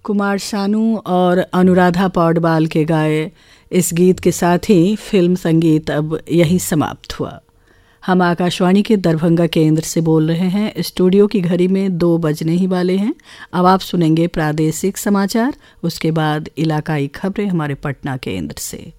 कुमार शानू और अनुराधा पौडवाल के गाए इस गीत के साथ ही फिल्म संगीत अब यहीं समाप्त हुआ। हम आकाशवाणी के दरभंगा केंद्र से बोल रहे हैं। स्टूडियो की घड़ी में 2 बजने ही वाले हैं। अब आप सुनेंगे प्रादेशिक समाचार, उसके बाद इलाकाई खबरें हमारे पटना केंद्र से।